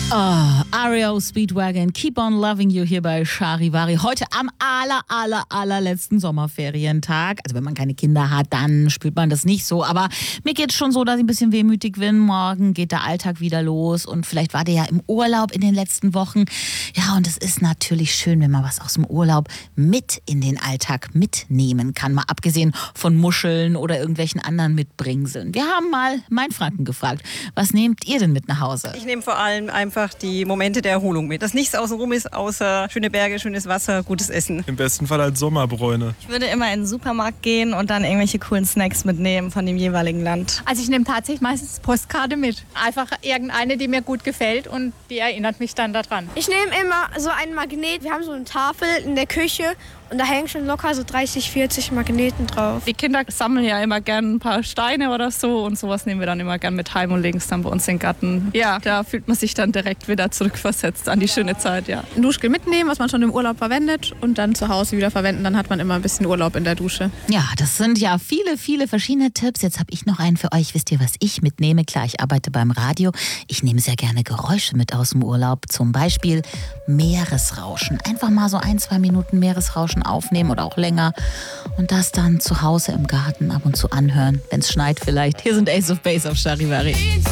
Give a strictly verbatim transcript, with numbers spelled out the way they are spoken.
Oh, R E O Speedwagon, Keep on Loving You hier bei Charivari. Heute am aller, aller, allerletzten Sommerferientag. Also wenn man keine Kinder hat, dann spürt man das nicht so. Aber mir geht es schon so, dass ich ein bisschen wehmütig bin. Morgen geht der Alltag wieder los und vielleicht war der ja im Urlaub in den letzten Wochen. Ja, und es ist natürlich schön, wenn man was aus dem Urlaub mit in den Alltag mitnehmen kann. Mal abgesehen von Muscheln oder irgendwelchen anderen Mitbringseln. Wir haben mal Mainfranken gefragt, was nehmt ihr denn mit nach Hause? Ich nehme vor allem einfach die Momente der Erholung mit. Dass nichts außenrum ist, außer schöne Berge, schönes Wasser, gutes Essen. Im besten Fall als Sommerbräune. Ich würde immer in den Supermarkt gehen und dann irgendwelche coolen Snacks mitnehmen von dem jeweiligen Land. Also ich nehme tatsächlich meistens Postkarte mit. Einfach irgendeine, die mir gut gefällt und die erinnert mich dann daran. Ich nehme immer so einen Magnet. Wir haben so eine Tafel in der Küche und da hängen schon locker so dreißig, vierzig Magneten drauf. Die Kinder sammeln ja immer gern ein paar Steine oder so und sowas nehmen wir dann immer gern mit heim und legen es dann bei uns in den Garten. Ja, da fühlt man sich dann direkt wieder zurückversetzt an die schöne Zeit, ja. Ein Duschgel mitnehmen, was man schon im Urlaub verwendet und dann zu Hause wieder verwenden. Dann hat man immer ein bisschen Urlaub in der Dusche. Ja, das sind ja viele, viele verschiedene Tipps. Jetzt habe ich noch einen für euch. Wisst ihr, was ich mitnehme? Klar, ich arbeite beim Radio. Ich nehme sehr gerne Geräusche mit aus dem Urlaub. Zum Beispiel Meeresrauschen. Einfach mal so ein, zwei Minuten Meeresrauschen aufnehmen oder auch länger. Und das dann zu Hause im Garten ab und zu anhören. Wenn es schneit vielleicht. Hier sind Ace of Base auf Charivari.